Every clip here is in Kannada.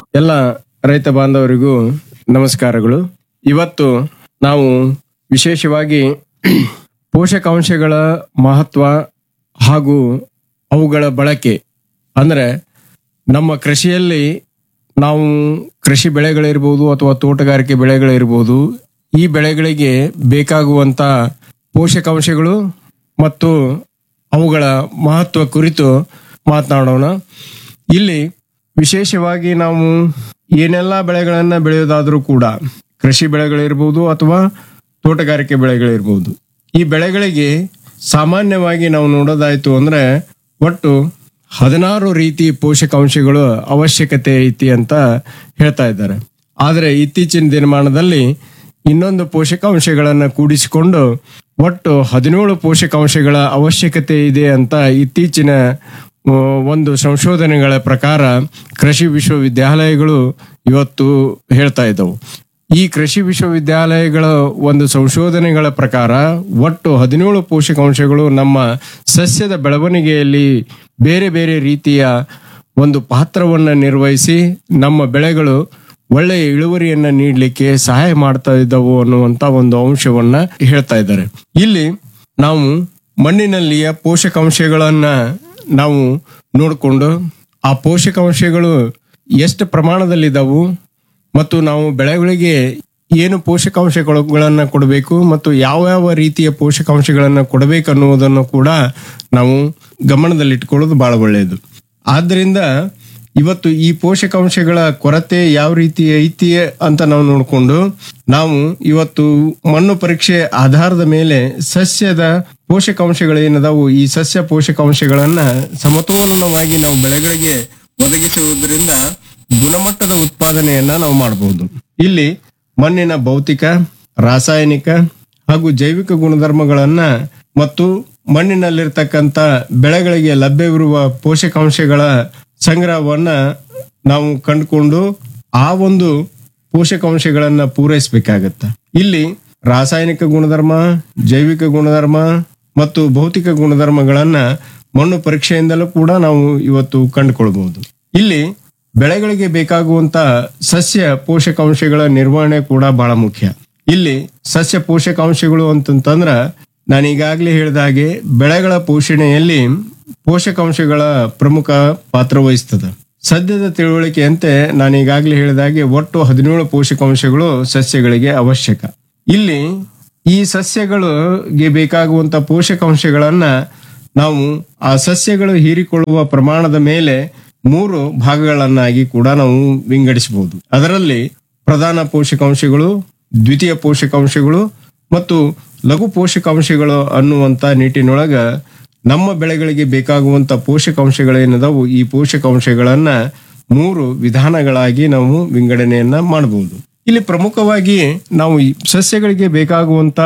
ಎಲ್ಲ ರೈತ ಬಾಂಧವರಿಗೂ ನಮಸ್ಕಾರಗಳು. ಇವತ್ತು ನಾವು ವಿಶೇಷವಾಗಿ ಪೋಷಕಾಂಶಗಳ ಮಹತ್ವ ಹಾಗೂ ಅವುಗಳ ಬಳಕೆ ಅಂದ್ರೆ ನಮ್ಮ ಕೃಷಿಯಲ್ಲಿ ನಾವು ಕೃಷಿ ಬೆಳೆಗಳಿರ್ಬೋದು ಅಥವಾ ತೋಟಗಾರಿಕೆ ಬೆಳೆಗಳಿರ್ಬೋದು, ಈ ಬೆಳೆಗಳಿಗೆ ಬೇಕಾಗುವಂತ ಪೋಷಕಾಂಶಗಳು ಮತ್ತು ಅವುಗಳ ಮಹತ್ವ ಕುರಿತು ಮಾತನಾಡೋಣ. ಇಲ್ಲಿ ವಿಶೇಷವಾಗಿ ನಾವು ಏನೆಲ್ಲ ಬೆಳೆಗಳನ್ನ ಬೆಳೆಯೋದಾದ್ರೂ ಕೂಡ ಕೃಷಿ ಬೆಳೆಗಳಿರ್ಬೋದು ಅಥವಾ ತೋಟಗಾರಿಕೆ ಬೆಳೆಗಳಿರ್ಬೋದು, ಈ ಬೆಳೆಗಳಿಗೆ ಸಾಮಾನ್ಯವಾಗಿ ನಾವು ನೋಡೋದಾಯ್ತು ಅಂದ್ರೆ ಒಟ್ಟು 16 ರೀತಿ ಪೋಷಕಾಂಶಗಳು ಅವಶ್ಯಕತೆ ಐತಿ ಅಂತ ಹೇಳ್ತಾ ಇದ್ದಾರೆ. ಆದರೆ ಇತ್ತೀಚಿನ ದಿನಮಾನದಲ್ಲಿ ಇನ್ನೊಂದು ಪೋಷಕಾಂಶಗಳನ್ನ ಕೂಡಿಸಿಕೊಂಡು ಒಟ್ಟು 17 ಪೋಷಕಾಂಶಗಳ ಅವಶ್ಯಕತೆ ಇದೆ ಅಂತ ಇತ್ತೀಚಿನ ಒಂದು ಸಂಶೋಧನೆಗಳ ಪ್ರಕಾರ ಕೃಷಿ ವಿಶ್ವವಿದ್ಯಾಲಯಗಳು ಇವತ್ತು ಹೇಳ್ತಾ ಇದ್ದವು. ಈ ಕೃಷಿ ವಿಶ್ವವಿದ್ಯಾಲಯಗಳ ಒಂದು ಸಂಶೋಧನೆಗಳ ಪ್ರಕಾರ ಒಟ್ಟು 17 ಪೋಷಕಾಂಶಗಳು ನಮ್ಮ ಸಸ್ಯದ ಬೆಳವಣಿಗೆಯಲ್ಲಿ ಬೇರೆ ಬೇರೆ ರೀತಿಯ ಒಂದು ಪಾತ್ರವನ್ನ ನಿರ್ವಹಿಸಿ ನಮ್ಮ ಬೆಳೆಗಳು ಒಳ್ಳೆಯ ಇಳುವರಿಯನ್ನ ನೀಡಲಿಕ್ಕೆ ಸಹಾಯ ಮಾಡ್ತಾ ಇದ್ದವು ಅನ್ನುವಂತ ಒಂದು ಅಂಶವನ್ನ ಹೇಳ್ತಾ ಇದ್ದಾರೆ. ಇಲ್ಲಿ ನಾವು ಮಣ್ಣಿನಲ್ಲಿಯ ಪೋಷಕಾಂಶಗಳನ್ನ ನಾವು ನೋಡಿಕೊಂಡು ಆ ಪೋಷಕಾಂಶಗಳು ಎಷ್ಟು ಪ್ರಮಾಣದಲ್ಲಿದ್ದಾವು ಮತ್ತು ನಾವು ಬೆಳೆಗಳಿಗೆ ಏನು ಪೋಷಕಾಂಶಗಳನ್ನ ಕೊಡಬೇಕು ಮತ್ತು ಯಾವ ಯಾವ ರೀತಿಯ ಪೋಷಕಾಂಶಗಳನ್ನ ಕೊಡಬೇಕು ಅನ್ನುವುದನ್ನು ಕೂಡ ನಾವು ಗಮನದಲ್ಲಿಟ್ಕೊಳ್ಳೋದು ಬಹಳ ಒಳ್ಳೆಯದು. ಆದ್ರಿಂದ ಇವತ್ತು ಈ ಪೋಷಕಾಂಶಗಳ ಕೊರತೆ ಯಾವ ರೀತಿ ಐತಿ ಅಂತ ನಾವು ನೋಡಿಕೊಂಡು ನಾವು ಇವತ್ತು ಮಣ್ಣು ಪರೀಕ್ಷೆ ಆಧಾರದ ಮೇಲೆ ಸಸ್ಯದ ಪೋಷಕಾಂಶಗಳೇನದಾವು ಈ ಸಸ್ಯ ಪೋಷಕಾಂಶಗಳನ್ನ ಸಮತೋಲನವಾಗಿ ನಾವು ಬೆಳೆಗಳಿಗೆ ಒದಗಿಸುವುದರಿಂದ ಗುಣಮಟ್ಟದ ಉತ್ಪಾದನೆಯನ್ನ ನಾವು ಮಾಡಬಹುದು. ಇಲ್ಲಿ ಮಣ್ಣಿನ ಭೌತಿಕ, ರಾಸಾಯನಿಕ ಹಾಗೂ ಜೈವಿಕ ಗುಣಧರ್ಮಗಳನ್ನ ಮತ್ತು ಮಣ್ಣಿನಲ್ಲಿರ್ತಕ್ಕಂಥ ಬೆಳೆಗಳಿಗೆ ಲಭ್ಯವಿರುವ ಪೋಷಕಾಂಶಗಳ ಸಂಗ್ರಹವನ್ನ ನಾವು ಕಂಡುಕೊಂಡು ಆ ಒಂದು ಪೋಷಕಾಂಶಗಳನ್ನ ಪೂರೈಸಬೇಕಾಗತ್ತ. ಇಲ್ಲಿ ರಾಸಾಯನಿಕ ಗುಣಧರ್ಮ, ಜೈವಿಕ ಗುಣಧರ್ಮ ಮತ್ತು ಭೌತಿಕ ಗುಣಧರ್ಮಗಳನ್ನ ಮಣ್ಣು ಪರೀಕ್ಷೆಯಿಂದಲೂ ಕೂಡ ನಾವು ಇವತ್ತು ಕಂಡುಕೊಳ್ಬಹುದು. ಇಲ್ಲಿ ಬೆಳೆಗಳಿಗೆ ಬೇಕಾಗುವಂತ ಸಸ್ಯ ಪೋಷಕಾಂಶಗಳ ನಿರ್ವಹಣೆ ಕೂಡ ಬಹಳ ಮುಖ್ಯ. ಇಲ್ಲಿ ಸಸ್ಯ ಪೋಷಕಾಂಶಗಳು ಅಂತಂತಂದ್ರ ನಾನು ಈಗಾಗಲೇ ಹೇಳಿದ ಹಾಗೆ ಬೆಳೆಗಳ ಪೋಷಣೆಯಲ್ಲಿ ಪೋಷಕಾಂಶಗಳ ಪ್ರಮುಖ ಪಾತ್ರ ವಹಿಸ್ತದೆ. ಸದ್ಯದ ತಿಳುವಳಿಕೆಯಂತೆ ನಾನು ಈಗಾಗಲೇ ಹೇಳಿದ ಹಾಗೆ ಒಟ್ಟು 17 ಪೋಷಕಾಂಶಗಳು ಸಸ್ಯಗಳಿಗೆ ಅವಶ್ಯಕ. ಇಲ್ಲಿ ಈ ಸಸ್ಯಗಳಿಗೆ ಬೇಕಾಗುವಂತ ಪೋಷಕಾಂಶಗಳನ್ನ ನಾವು ಆ ಸಸ್ಯಗಳು ಹೀರಿಕೊಳ್ಳುವ ಪ್ರಮಾಣದ ಮೇಲೆ 3 ಭಾಗಗಳನ್ನಾಗಿ ಕೂಡ ನಾವು ವಿಂಗಡಿಸಬಹುದು. ಅದರಲ್ಲಿ ಪ್ರಧಾನ ಪೋಷಕಾಂಶಗಳು, ದ್ವಿತೀಯ ಪೋಷಕಾಂಶಗಳು ಮತ್ತು ಲಘು ಪೋಷಕಾಂಶಗಳು ಅನ್ನುವಂತ ನಿಟ್ಟಿನೊಳಗ ನಮ್ಮ ಬೆಳೆಗಳಿಗೆ ಬೇಕಾಗುವಂತ ಪೋಷಕಾಂಶಗಳೇನದಾವು ಈ ಪೋಷಕಾಂಶಗಳನ್ನ 3 ವಿಧಾನಗಳಾಗಿ ನಾವು ವಿಂಗಡಣೆಯನ್ನ ಮಾಡಬಹುದು. ಇಲ್ಲಿ ಪ್ರಮುಖವಾಗಿ ನಾವು ಈ ಸಸ್ಯಗಳಿಗೆ ಬೇಕಾಗುವಂತ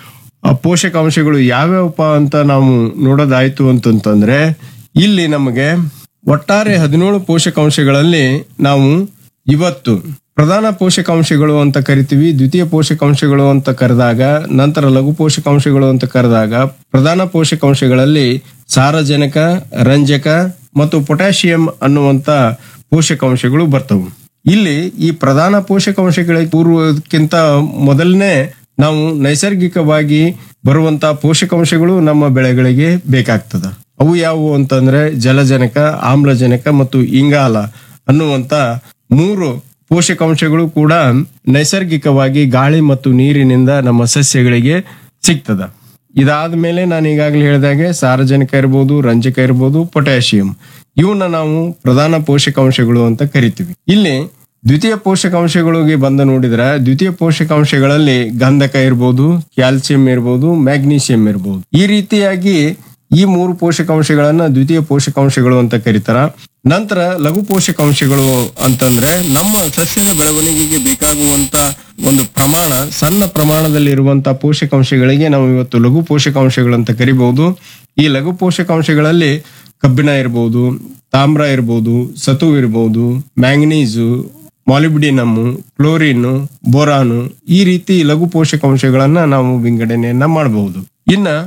ಪೋಷಕಾಂಶಗಳು ಯಾವ್ಯಾವಪ್ಪ ಅಂತ ನಾವು ನೋಡೋದಾಯ್ತು ಅಂತಂತಂದ್ರೆ ಇಲ್ಲಿ ನಮಗೆ ಒಟ್ಟಾರೆ 17 ಪೋಷಕಾಂಶಗಳಲ್ಲಿ ನಾವು ಇವತ್ತು ಪ್ರಧಾನ ಪೋಷಕಾಂಶಗಳು ಅಂತ ಕರಿತೀವಿ, ದ್ವಿತೀಯ ಪೋಷಕಾಂಶಗಳು ಅಂತ ಕರೆದಾಗ, ನಂತರ ಲಘು ಪೋಷಕಾಂಶಗಳು ಅಂತ ಕರೆದಾಗ ಪ್ರಧಾನ ಪೋಷಕಾಂಶಗಳಲ್ಲಿ ಸಾರಜನಕ, ರಂಜಕ ಮತ್ತು ಪೊಟ್ಯಾಷಿಯಂ ಅನ್ನುವಂತ ಪೋಷಕಾಂಶಗಳು ಬರ್ತವು. ಇಲ್ಲಿ ಈ ಪ್ರಧಾನ ಪೋಷಕಾಂಶಗಳ ಪೂರ್ವಕ್ಕಿಂತ ಮೊದಲನೇ ನಾವು ನೈಸರ್ಗಿಕವಾಗಿ ಬರುವಂತ ಪೋಷಕಾಂಶಗಳು ನಮ್ಮ ಬೆಳೆಗಳಿಗೆ ಬೇಕಾಗ್ತದ. ಅವು ಯಾವುವು ಅಂತಂದ್ರೆ ಜಲಜನಕ, ಆಮ್ಲಜನಕ ಮತ್ತು ಇಂಗಾಲ ಅನ್ನುವಂತ 3 ಪೋಷಕಾಂಶಗಳು ಕೂಡ ನೈಸರ್ಗಿಕವಾಗಿ ಗಾಳಿ ಮತ್ತು ನೀರಿನಿಂದ ನಮ್ಮ ಸಸ್ಯಗಳಿಗೆ ಸಿಗ್ತದ. ಇದಾದ ಮೇಲೆ ನಾನು ಈಗಾಗಲೇ ಹೇಳಿದಾಗೆ ಸಾರಜನಕ ಇರ್ಬೋದು, ರಂಜಕ ಇರ್ಬೋದು, ಪೊಟ್ಯಾಷಿಯಂ ಇವನ್ನ ನಾವು ಪ್ರಧಾನ ಪೋಷಕಾಂಶಗಳು ಅಂತ ಕರಿತೀವಿ. ಇಲ್ಲಿ ದ್ವಿತೀಯ ಪೋಷಕಾಂಶಗಳಿಗೆ ಬಂದ ನೋಡಿದ್ರೆ ದ್ವಿತೀಯ ಪೋಷಕಾಂಶಗಳಲ್ಲಿ ಗಂಧಕ ಇರ್ಬೋದು, ಕ್ಯಾಲ್ಸಿಯಂ ಇರ್ಬೋದು, ಮ್ಯಾಗ್ನೀಷಿಯಂ ಇರ್ಬೋದು. ಈ ರೀತಿಯಾಗಿ ಈ 3 ಪೋಷಕಾಂಶಗಳನ್ನ ದ್ವಿತೀಯ ಪೋಷಕಾಂಶಗಳು ಅಂತ ಕರೀತಾರ. ನಂತರ ಲಘು ಪೋಷಕಾಂಶಗಳು ಅಂತಂದ್ರೆ ನಮ್ಮ ಸಸ್ಯದ ಬೆಳವಣಿಗೆಗೆ ಬೇಕಾಗುವಂತ ಒಂದು ಪ್ರಮಾಣ, ಸಣ್ಣ ಪ್ರಮಾಣದಲ್ಲಿ ಇರುವಂತ ಪೋಷಕಾಂಶಗಳಿಗೆ ನಾವು ಇವತ್ತು ಲಘು ಪೋಷಕಾಂಶಗಳು ಅಂತ ಕರಿಬಹುದು. ಈ ಲಘು ಪೋಷಕಾಂಶಗಳಲ್ಲಿ ಕಬ್ಬಿಣ ಇರ್ಬೋದು, ತಾಮ್ರ ಇರ್ಬೋದು, ಸತು ಇರ್ಬೋದು, ಮ್ಯಾಂಗನೀಸು, ಮಾಲಿಬ್ಡಿನಮ್, ಕ್ಲೋರಿನ್, ಬೋರಾನು ಈ ರೀತಿ ಲಘು ಪೋಷಕಾಂಶಗಳನ್ನ ನಾವು ವಿಂಗಡಣೆಯನ್ನ ಮಾಡಬಹುದು. ಇನ್ನ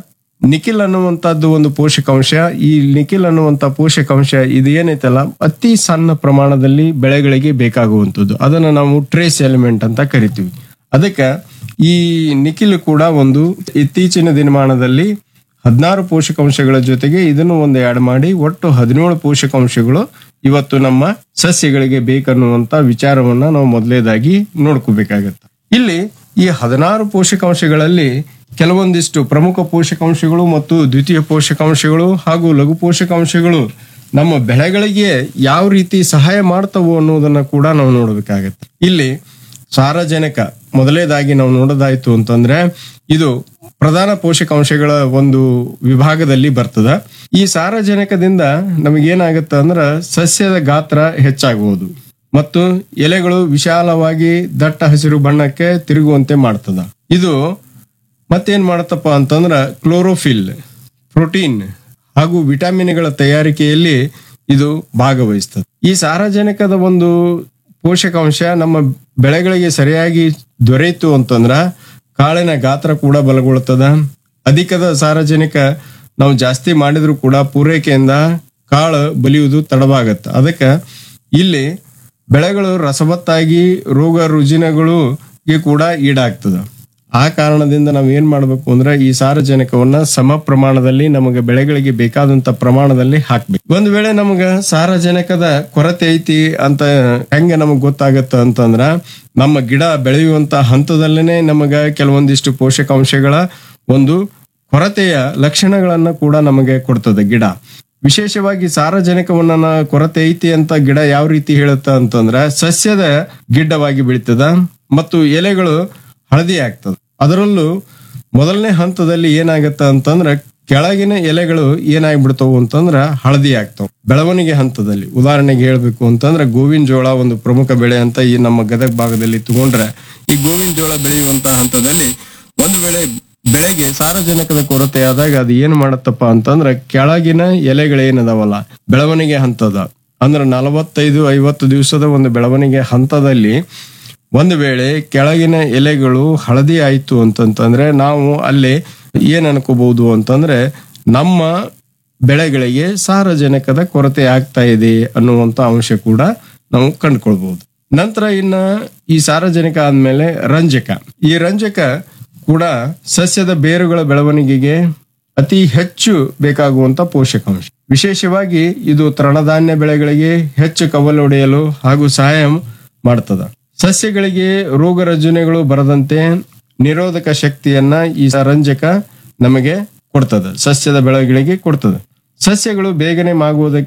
ನಿಖಿಲ್ ಅನ್ನುವಂಥದ್ದು ಒಂದು ಪೋಷಕಾಂಶ. ಈ ನಿಖಿಲ್ ಅನ್ನುವಂಥ ಪೋಷಕಾಂಶ ಇದು ಏನೈತಲ್ಲ ಅತಿ ಸಣ್ಣ ಪ್ರಮಾಣದಲ್ಲಿ ಬೆಳೆಗಳಿಗೆ ಬೇಕಾಗುವಂಥದ್ದು. ಅದನ್ನ ನಾವು ಟ್ರೇಸ್ ಎಲಿಮೆಂಟ್ ಅಂತ ಕರಿತೀವಿ. ಅದಕ್ಕೆ ಈ ನಿಖಿಲ್ ಕೂಡ ಒಂದು ಇತ್ತೀಚಿನ ದಿನಮಾನದಲ್ಲಿ 16 ಪೋಷಕಾಂಶಗಳ ಜೊತೆಗೆ ಇದನ್ನು ಒಂದು ಆಡ್ ಮಾಡಿ ಒಟ್ಟು 17 ಪೋಷಕಾಂಶಗಳು ಇವತ್ತು ನಮ್ಮ ಸಸ್ಯಗಳಿಗೆ ಬೇಕನ್ನುವಂತ ವಿಚಾರವನ್ನ ನಾವು ಮೊದಲೇದಾಗಿ ನೋಡ್ಕೋಬೇಕಾಗತ್ತೆ. ಇಲ್ಲಿ ಈ 16 ಪೋಷಕಾಂಶಗಳಲ್ಲಿ ಕೆಲವೊಂದಿಷ್ಟು ಪ್ರಮುಖ ಪೋಷಕಾಂಶಗಳು ಮತ್ತು ದ್ವಿತೀಯ ಪೋಷಕಾಂಶಗಳು ಹಾಗೂ ಲಘು ಪೋಷಕಾಂಶಗಳು ನಮ್ಮ ಬೆಳೆಗಳಿಗೆ ಯಾವ ರೀತಿ ಸಹಾಯ ಮಾಡ್ತವೋ ಅನ್ನೋದನ್ನ ಕೂಡ ನಾವು ನೋಡಬೇಕಾಗತ್ತೆ. ಇಲ್ಲಿ ಸಾರಜನಕ ಮೊದಲೇದಾಗಿ ನಾವು ನೋಡೋದಾಯ್ತು ಅಂತಂದ್ರೆ ಇದು ಪ್ರಧಾನ ಪೋಷಕಾಂಶಗಳ ಒಂದು ವಿಭಾಗದಲ್ಲಿ ಬರ್ತದ. ಈ ಸಾರಜನಕದಿಂದ ನಮಗೇನಾಗತ್ತ ಅಂದ್ರ ಸಸ್ಯದ ಗಾತ್ರ ಹೆಚ್ಚಾಗುವುದು ಮತ್ತು ಎಲೆಗಳು ವಿಶಾಲವಾಗಿ ದಟ್ಟ ಹಸಿರು ಬಣ್ಣಕ್ಕೆ ತಿರುಗುವಂತೆ ಮಾಡ್ತದ. ಇದು ಮತ್ತೇನ್ ಮಾಡತ್ತಪ್ಪ ಅಂತಂದ್ರ ಕ್ಲೋರೋಫಿಲ್, ಪ್ರೋಟೀನ್ ಹಾಗೂ ವಿಟಮಿನ್ಗಳ ತಯಾರಿಕೆಯಲ್ಲಿ ಇದು ಭಾಗವಹಿಸ್ತದೆ. ಈ ಸಾರಜನಕದ ಒಂದು ಪೋಷಕಾಂಶ ನಮ್ಮ ಬೆಳೆಗಳಿಗೆ ಸರಿಯಾಗಿ ದೊರೆಯಿತು ಅಂತಂದ್ರ ಕಾಳಿನ ಗಾತ್ರ ಕೂಡ ಬಲಗೊಳ್ತದ. ಅಧಿಕದ ಸಾರಜನಕ ನಾವು ಜಾಸ್ತಿ ಮಾಡಿದ್ರು ಕೂಡ ಪೂರೈಕೆಯಿಂದ ಕಾಳು ಬಲಿಯುವುದು ತಡವಾಗತ್ತೆ. ಅದಕ್ಕೆ ಇಲ್ಲಿ ಬೆಳೆಗಳು ರಸವತ್ತಾಗಿ ರೋಗ ರುಜಿನಗಳಿಗೆ ಕೂಡ ಈಡಾಗ್ತದ. ಆ ಕಾರಣದಿಂದ ನಾವು ಏನ್ ಮಾಡ್ಬೇಕು ಅಂದ್ರೆ ಈ ಸಾರಜನಕವನ್ನ ಸಮ ಪ್ರಮಾಣದಲ್ಲಿ ನಮಗೆ ಬೆಳೆಗಳಿಗೆ ಬೇಕಾದಂತ ಪ್ರಮಾಣದಲ್ಲಿ ಹಾಕ್ಬೇಕು. ಒಂದ್ ವೇಳೆ ನಮಗ ಸಾರಜನಕದ ಕೊರತೆ ಐತಿ ಅಂತ ಹೆಂಗೆ ನಮಗ್ ಗೊತ್ತಾಗತ್ತ ಅಂತಂದ್ರ ನಮ್ಮ ಗಿಡ ಬೆಳೆಯುವಂತ ಹಂತದಲ್ಲೇನೆ ನಮಗ ಕೆಲವೊಂದಿಷ್ಟು ಪೋಷಕಾಂಶಗಳ ಒಂದು ಕೊರತೆಯ ಲಕ್ಷಣಗಳನ್ನ ಕೂಡ ನಮಗೆ ಕೊಡ್ತದೆ ಗಿಡ. ವಿಶೇಷವಾಗಿ ಸಾರಜನಕವನ್ನ ಕೊರತೆ ಐತಿ ಅಂತ ಗಿಡ ಯಾವ ರೀತಿ ಹೇಳುತ್ತ ಅಂತಂದ್ರ ಸಸ್ಯದ ಗಿಡ್ಡವಾಗಿ ಬೆಳೀತದ ಮತ್ತು ಎಲೆಗಳು ಹಳದಿ ಆಗ್ತದ. ಅದರಲ್ಲೂ ಮೊದಲನೇ ಹಂತದಲ್ಲಿ ಏನಾಗತ್ತ ಅಂತಂದ್ರ ಕೆಳಗಿನ ಎಲೆಗಳು ಏನಾಗ್ಬಿಡ್ತಾವು ಅಂತಂದ್ರ ಹಳದಿ ಆಗ್ತಾವ ಬೆಳವಣಿಗೆ ಹಂತದಲ್ಲಿ. ಉದಾಹರಣೆಗೆ ಹೇಳ್ಬೇಕು ಅಂತಂದ್ರ ಗೋವಿನ ಜೋಳ ಒಂದು ಪ್ರಮುಖ ಬೆಳೆ ಅಂತ ಈ ನಮ್ಮ ಗದಗ ಭಾಗದಲ್ಲಿ ತಗೊಂಡ್ರೆ, ಈ ಗೋವಿನ ಜೋಳ ಬೆಳೆಯುವಂತ ಹಂತದಲ್ಲಿ ಒಂದು ವೇಳೆ ಬೆಳೆಗೆ ಸಾರಜನಕದ ಕೊರತೆ ಆದಾಗ ಅದು ಏನ್ ಮಾಡತ್ತಪ್ಪ ಅಂತಂದ್ರ ಕೆಳಗಿನ ಎಲೆಗಳೇನದಾವಲ್ಲ ಬೆಳವಣಿಗೆ ಹಂತದ ಅಂದ್ರ 45-50 ದಿವಸದ ಒಂದು ಬೆಳವಣಿಗೆ ಹಂತದಲ್ಲಿ ಒಂದು ವೇಳೆ ಕೆಳಗಿನ ಎಲೆಗಳು ಹಳದಿ ಆಯ್ತು ಅಂತಂತಂದ್ರೆ ನಾವು ಅಲ್ಲಿ ಏನ್ ಅನ್ಕೋಬಹುದು ಅಂತಂದ್ರೆ ನಮ್ಮ ಬೆಳೆಗಳಿಗೆ ಸಾರಜನಕದ ಕೊರತೆ ಆಗ್ತಾ ಇದೆ ಅನ್ನುವಂತ ಅಂಶ ಕೂಡ ನಾವು ಕಂಡುಕೊಳ್ಬಹುದು. ನಂತರ ಇನ್ನ ಈ ಸಾರಜನಕ ಆದ್ಮೇಲೆ ರಂಜಕ. ಈ ರಂಜಕ ಕೂಡ ಸಸ್ಯದ ಬೇರುಗಳ ಬೆಳವಣಿಗೆಗೆ ಅತಿ ಹೆಚ್ಚು ಬೇಕಾಗುವಂತ ಪೋಷಕಾಂಶ. ವಿಶೇಷವಾಗಿ ಇದು ತೃಣಧಾನ್ಯ ಬೆಳೆಗಳಿಗೆ ಹೆಚ್ಚು ಕವಲೊಡೆಯಲು ಹಾಗೂ ಸಹಾಯ ಮಾಡ್ತದ. ಸಸ್ಯಗಳಿಗೆ ರೋಗ ರುಜಿನಗಳು ಬರದಂತೆ ನಿರೋಧಕ ಶಕ್ತಿಯನ್ನ ಈ ರಂಜಕ ನಮಗೆ ಕೊಡ್ತದ, ಸಸ್ಯದ ಬೆಳೆಗಳಿಗೆ ಕೊಡ್ತದ. ಸಸ್ಯಗಳು ಬೇಗನೆ ಮಾಗುವುದಕ್ಕೆ